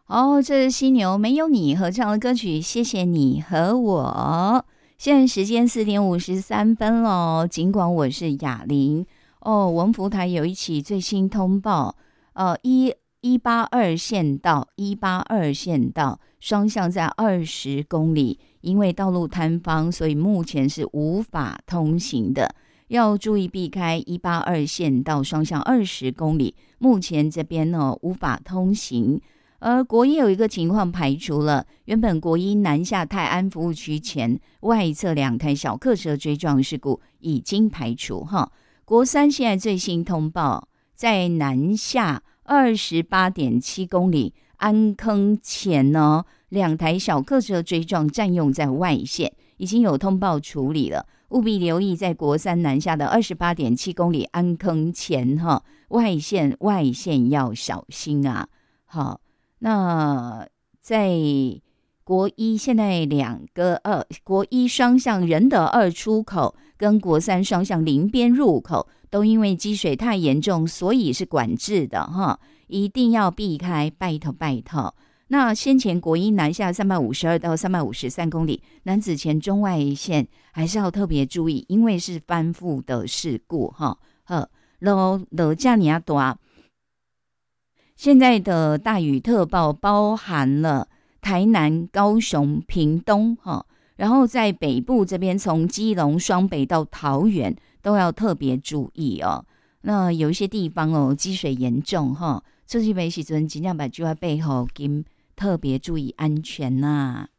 哦，这是犀牛没有你合唱的歌曲，谢谢你和我。现在时间4:53咯，尽管我是哑铃哦。文福台有一起最新通报，182线道双向在20公里，因为道路坍方，所以目前是无法通行的，要注意避开182线道双向20公里，目前这边呢无法通行。而国一有一个情况排除了，原本国一南下泰安服务区前外侧2台小客车追撞事故已经排除哈。国三现在最新通报，在南下28.7公里安坑前呢，2台小客车追撞占用在外线，已经有通报处理了，务必留意在国三南下的28.7公里安坑前哈，外线要小心啊。好。那在国一现在国一双向仁德2出口跟国三双向林边入口都因为积水太严重，所以是管制的哈，一定要避开，拜托。那先前国一南下352到353公里，男子前中外线还是要特别注意，因为是翻覆的事故哈。落这么大。现在的大雨特报包含了台南、高雄、屏东然后在北部这边从基隆、双北到桃园都要特别注意哦。那有一些地方积水严重出去的时候真的要把就要背后跟特别注意安全啊。